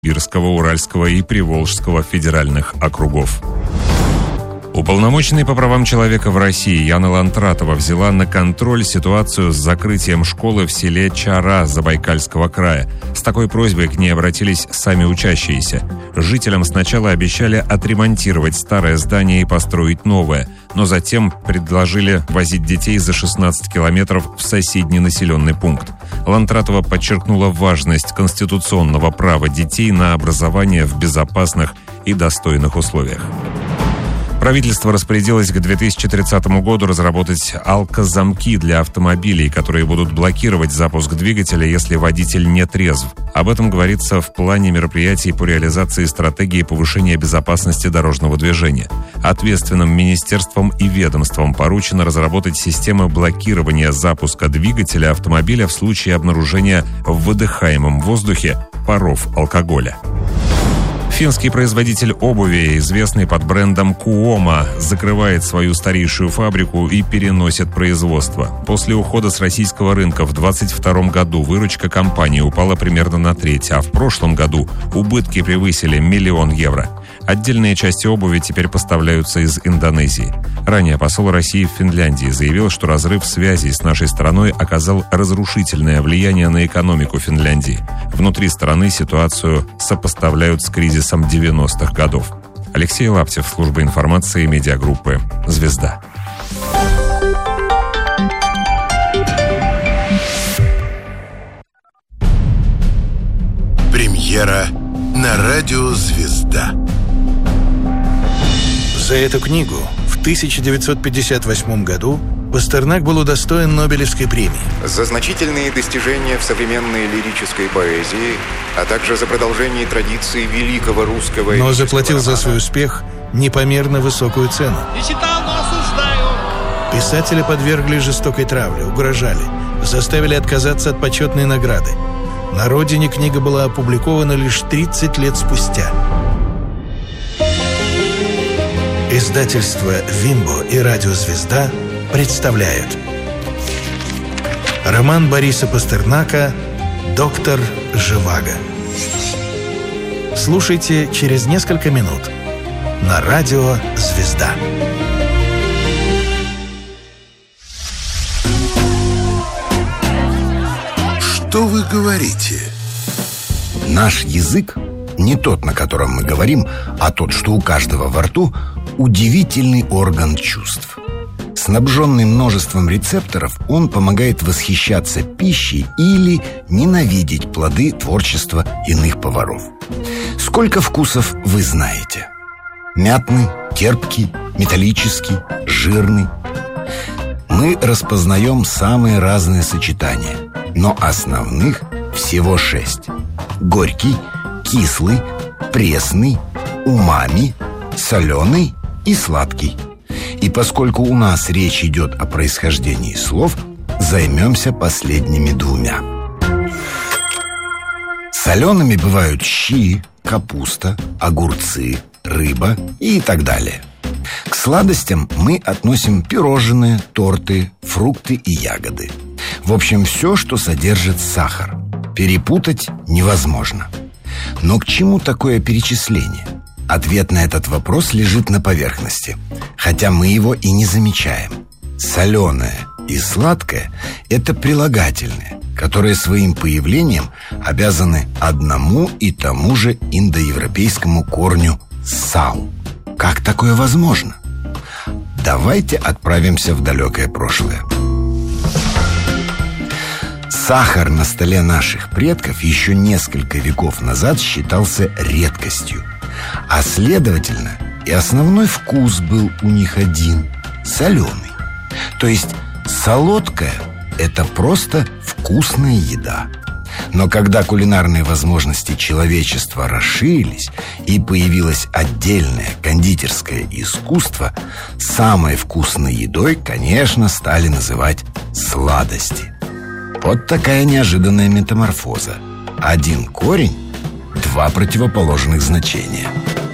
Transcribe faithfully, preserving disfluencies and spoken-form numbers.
Новосибирского, Уральского и Приволжского федеральных округов. Уполномоченный по правам человека в России Яна Лантратова взяла на контроль ситуацию с закрытием школы в селе Чара Забайкальского края. С такой просьбой к ней обратились сами учащиеся. Жителям сначала обещали отремонтировать старое здание и построить новое, но затем предложили возить детей за шестнадцать километров в соседний населенный пункт. Лантратова подчеркнула важность конституционного права детей на образование в безопасных и достойных условиях. Правительство распорядилось к две тысячи тридцатому году разработать алкозамки для автомобилей, которые будут блокировать запуск двигателя, если водитель не трезв. Об этом говорится в плане мероприятий по реализации стратегии повышения безопасности дорожного движения. Ответственным министерствам и ведомствам поручено разработать системы блокирования запуска двигателя автомобиля в случае обнаружения в выдыхаемом воздухе паров алкоголя. Финский производитель обуви, известный под брендом Куома, закрывает свою старейшую фабрику и переносит производство. После ухода с российского рынка в двадцать втором году выручка компании упала примерно на треть, а в прошлом году убытки превысили миллион евро. Отдельные части обуви теперь поставляются из Индонезии. Ранее посол России в Финляндии заявил, что разрыв связей с нашей страной оказал разрушительное влияние на экономику Финляндии. Внутри страны ситуацию сопоставляют с кризисом девяностых годов. Алексей Лаптев, служба информации медиагруппы «Звезда». Премьера на радио «Звезда». За эту книгу в тысяча девятьсот пятьдесят восьмом году Пастернак был удостоен Нобелевской премии. За значительные достижения в современной лирической поэзии, а также за продолжение традиции великого русского... Но заплатил романа. За свой успех непомерно высокую цену. Не читал, но осуждаю. Писателя подвергли жестокой травле, угрожали, заставили отказаться от почетной награды. На родине книга была опубликована лишь тридцать лет спустя. Издательство «Вимбо» и радио «Звезда» представляют роман Бориса Пастернака «Доктор Живаго». Слушайте через несколько минут на радио «Звезда». Что вы говорите? Наш язык не тот, на котором мы говорим, а тот, что у каждого во рту, удивительный орган чувств. Снабженный множеством рецепторов, он помогает восхищаться пищей или ненавидеть плоды творчества иных поваров. Сколько вкусов вы знаете? Мятный, терпкий, металлический, жирный. Мы распознаем самые разные сочетания, но основных всего шесть. Горький, кислый, пресный, умами, соленый и сладкий. И поскольку у нас речь идет о происхождении слов, займемся последними двумя. Солеными бывают щи, капуста, огурцы, рыба и так далее. К сладостям мы относим пирожные, торты, фрукты и ягоды. В общем, все, что содержит сахар. Перепутать невозможно. Но к чему такое перечисление? Ответ на этот вопрос лежит на поверхности, хотя мы его и не замечаем. Соленое и сладкое – это прилагательные, которые своим появлением обязаны одному и тому же индоевропейскому корню «сал». Как такое возможно? Давайте отправимся в далекое прошлое. Сахар на столе наших предков еще несколько веков назад считался редкостью. А следовательно, и основной вкус был у них один – соленый. То есть солодкое – это просто вкусная еда. Но когда кулинарные возможности человечества расширились и появилось отдельное кондитерское искусство, самой вкусной едой, конечно, стали называть сладости. Вот такая неожиданная метаморфоза. Один корень – два противоположных значения.